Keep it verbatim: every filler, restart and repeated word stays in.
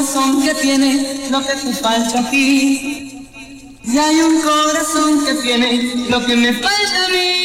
corazón que tiene lo que te falta a ti. Y hay un corazón que tiene lo que me falta a mí.